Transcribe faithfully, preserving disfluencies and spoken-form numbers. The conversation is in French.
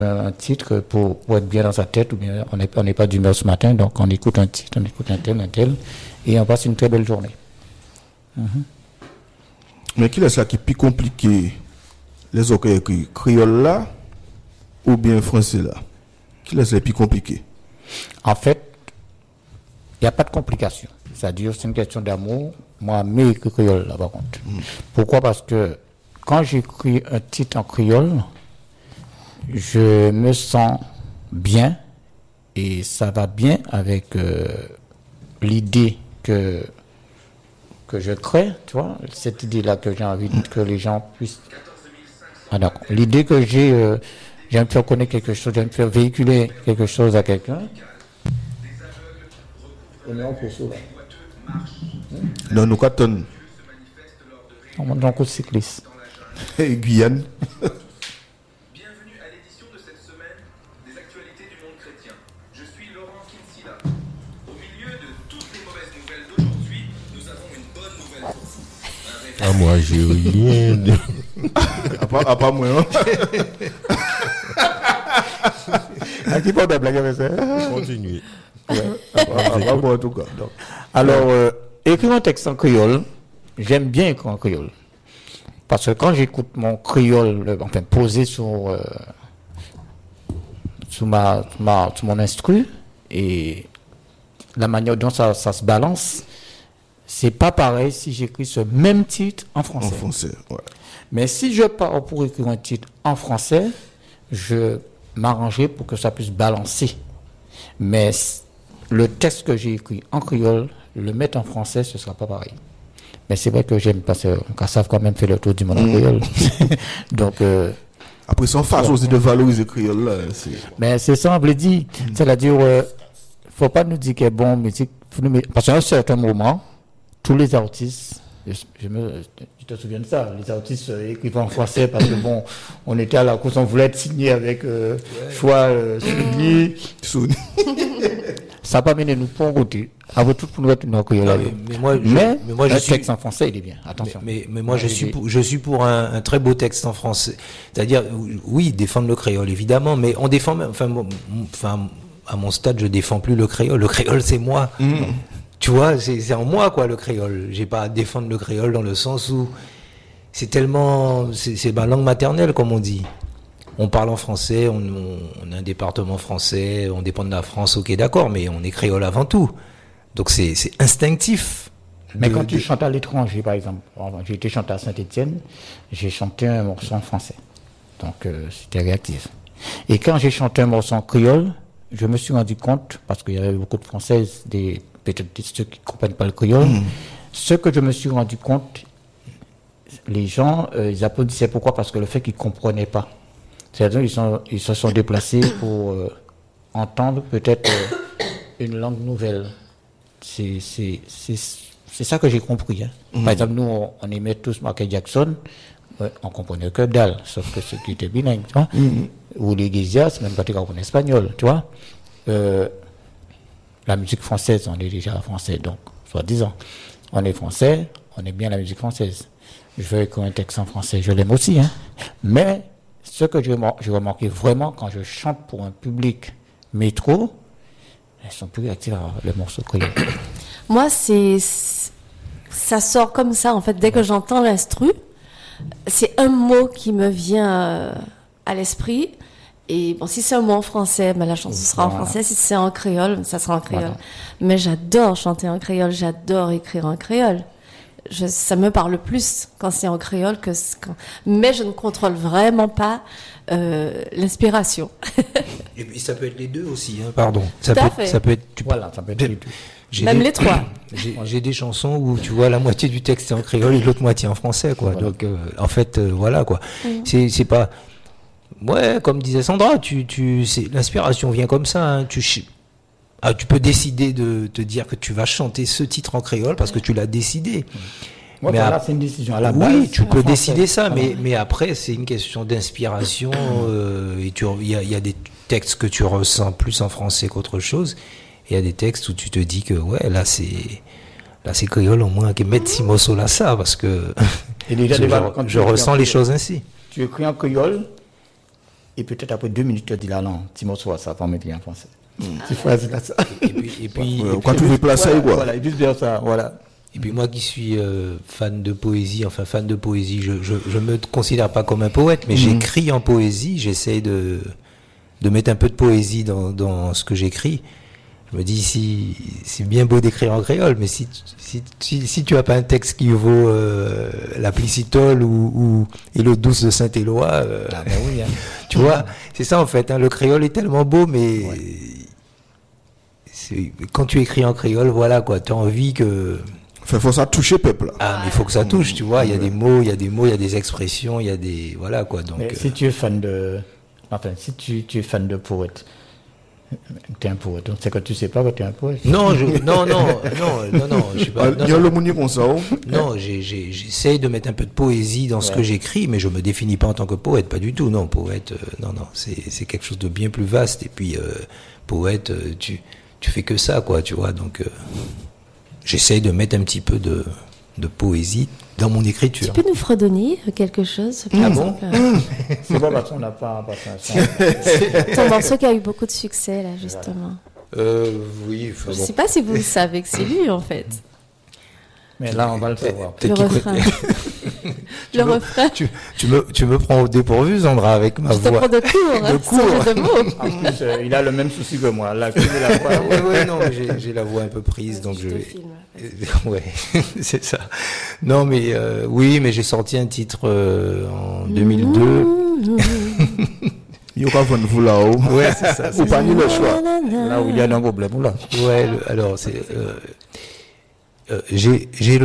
un titre pour, pour être bien dans sa tête, ou bien on n'est on n'est pas d'humeur ce matin, donc on écoute un titre, on écoute un tel, un tel, et on passe une très belle journée. Mm-hmm. Mais qui est ça qui est plus compliqué, les autres écrits créole là, ou bien français là? Qui est ça qui est plus compliqué? En fait, il n'y a pas de complication. C'est-à-dire, c'est une question d'amour. Moi, mais écrit créole là, par contre. Mm. Pourquoi? Parce que quand j'écris un titre en créole, je me sens bien et ça va bien avec euh, l'idée que, que je crée, tu vois, cette idée-là que j'ai envie que les gens puissent... Ah, d'accord. L'idée que j'ai, euh, j'aime faire connaître quelque chose, j'aime faire véhiculer quelque chose à quelqu'un. Et non, pour ça, là. Non, nous cartons. On monte dans le coup de cycliste. Et Guyane. Ah, moi, j'ai rien de... à, part, à part moi, hein? À qui peut de blague avec ça? Continuez. Ouais, à part, à part moi, en tout cas. Donc. Alors, euh, écrire un texte en créole, j'aime bien écrire en créole. Parce que quand j'écoute mon créole, enfin, posé sur, euh, sur, ma, ma, sur mon instru, et la manière dont ça, ça se balance, c'est pas pareil si j'écris ce même titre en français. En français, ouais. Mais si je pars pour écrire un titre en français, je m'arrangerai pour que ça puisse balancer. Mais le texte que j'ai écrit en créole, le mettre en français, ce ne sera pas pareil. Mais c'est vrai que j'aime parce qu'on savent quand même faire le tour du monde en mmh. créole. Donc... Euh, après, c'est en façon aussi de valoriser le créole là. C'est... Mais c'est ça, on veut dire. Mmh. C'est-à-dire, il euh, ne faut pas nous dire qu'il est bon musique. Parce qu'à un certain moment, tous les artistes, je, je, me, je te souviens de ça, les artistes euh, écrivent en français parce que bon, on était à la course, on voulait être signé avec euh, ouais. choix euh, Souni. Souni. Ça n'a pas mené nous pour côté. Avant tout, pour nous être une créole. Mais, mais moi, je, mais, mais moi, je un suis... texte en français, il est bien. Attention. Mais, mais, mais moi, je suis, pour, je suis pour un, un très beau texte en français. C'est-à-dire, oui, défendre le créole, évidemment, mais on défend même, enfin, enfin, à mon stade, je défends plus le créole. Le créole, c'est moi. Mmh. Tu vois, c'est, c'est en moi, quoi, le créole. J'ai pas à défendre le créole dans le sens où c'est tellement, c'est, c'est ma langue maternelle, comme on dit. On parle en français, on, on, on a un département français, on dépend de la France, ok, d'accord, mais on est créole avant tout. Donc c'est, c'est instinctif. Mais de, quand tu de... chantes à l'étranger, par exemple, j'ai été chanté à Saint-Étienne, j'ai chanté un morceau en français. Donc euh, c'était réactif. Et quand j'ai chanté un morceau en créole, je me suis rendu compte, parce qu'il y avait beaucoup de Françaises, des peut-être ceux qui ne comprennent pas le créole, mmh. ce que je me suis rendu compte, les gens, euh, ils applaudissaient. Pourquoi? Parce que le fait qu'ils ne comprenaient pas. C'est-à-dire ils, sont, ils se sont déplacés pour euh, entendre peut-être euh, une langue nouvelle. C'est, c'est, c'est, c'est ça que j'ai compris. Hein. Mmh. Par exemple, nous, on, on aimait tous Michael Jackson, ouais, on ne comprenait que dalle, sauf que ceux qui étaient bilingues, tu vois. Mmh. Ou les Iglesias, même pas en espagnol, tu vois. Euh, la musique française, on est déjà français, donc, soi-disant. On est français, on aime bien la musique française. Je veux écrire un texte en français, je l'aime aussi, hein. Mais, ce que j'ai remarqué vraiment, quand je chante pour un public métro, elles sont plus réactives à le morceau créole. Moi, c'est, ça sort comme ça, en fait, dès que j'entends l'instru, c'est un mot qui me vient à l'esprit. Et bon, si c'est un mot en français, ben la chanson sera voilà. en français. Si c'est en créole, ça sera en créole. Voilà. Mais j'adore chanter en créole, j'adore écrire en créole. Je, ça me parle plus quand c'est en créole que quand... Mais je ne contrôle vraiment pas euh, l'inspiration. Et puis ça peut être les deux aussi, hein, pardon. Ça Tout peut à être, fait. ça peut être, tu voilà, ça peut être les deux. J'ai Même des, les trois. J'ai, j'ai des chansons où tu vois la moitié du texte est en créole et l'autre moitié en français, quoi. Voilà. Donc euh, en fait, euh, voilà, quoi. Mmh. C'est, c'est pas. Ouais, comme disait Sandra, tu, tu, c'est, l'inspiration vient comme ça. Hein, tu, ah, tu peux décider de te dire que tu vas chanter ce titre en créole parce que tu l'as décidé. Moi, mais voilà, à... c'est une décision. À la oui, base, tu peux français. décider ça, voilà. mais, mais après, c'est une question d'inspiration. euh, et il y a, y a des textes que tu ressens plus en français qu'autre chose. Il y a des textes où tu te dis que, ouais, là, c'est. Là, c'est créole au moins que mettre Simoso là, ça, parce que. Et déjà, je, déjà, je, je ressens les choses ainsi. Tu écris en créole, et peut-être après deux minutes, tu dis là, non, petit morceau, ça va me dire en français. Petite phrase là, ça. Et puis, et puis, Ouais, et quand puis- tu veux placer, Voilà, quoi. voilà, et puis dire ça, voilà. et puis moi qui suis euh, fan de poésie, enfin fan de poésie, je, je, je me considère pas comme un poète, mais j'écris en poésie, j'essaie de, de mettre un peu de poésie dans, dans ce que j'écris. Je me dis, si, c'est bien beau d'écrire en créole, mais si, si, si, si tu as pas un texte qui vaut euh, la Plicitole ou, ou et l'eau douce de Saint-Éloi, euh, Ah ben oui, hein. tu vois, c'est ça en fait. Hein, le créole est tellement beau, mais c'est- quand tu écris en créole, voilà quoi, tu as envie que Fait, faut ça toucher peuple, là. ah, mais il faut que ça touche, tu vois. Il y a des mots, il y a des mots, il y a des expressions, il y a des voilà quoi. Donc Mais euh, si tu es fan de. Enfin, si tu, tu es fan de poète, tu es un poète. Donc, c'est que tu sais pas que tu es un poète. non, je, non, non, non, non, non, je suis pas. Ah, non, Il y a non. le mouni comme ça, oh. Non, j'ai- j'ai- j'essaye de mettre un peu de poésie dans ce Ouais. que j'écris, mais je me définis pas en tant que poète, pas du tout. Non, poète, euh, non, non, c'est c'est quelque chose de bien plus vaste. Et puis euh, poète, euh, tu tu fais que ça, quoi, tu vois. Donc euh, j'essaye de mettre un petit peu de de poésie dans mon Tu écriture. peux nous fredonner quelque chose par Ah exemple, C'est pas parce qu'on n'a pas passé un son. euh, ton morceau qui a eu beaucoup de succès, là, justement. Euh, oui, enfin, Je bon. sais pas si vous le savez que c'est lui, en fait. Mais là, on va le savoir. Le Peut-être qu'il refrain. Le me- refrain. tu, tu me tu me prends au dépourvu, Sandra, avec ma Je te voix. prends de court, hein, court. ce jeu de mots. En plus, euh, il a le même souci que moi. Là, qu'il la voix, Oui, oui, non, mais j'ai j'ai la voix un peu prise, donc je te vais. filme. Ouais, c'est ça. Non, mais euh, oui, mais j'ai sorti un titre euh, en deux mille deux. Il y aura von vous là-haut. Ouais, c'est ça. Ou pas ni le choix. là où il y a un problème, là. Ouais, le- alors c'est. Euh, euh, j'ai j'ai